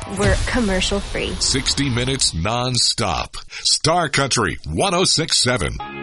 we're commercial free. 60 minutes non-stop. Star Country 106.7.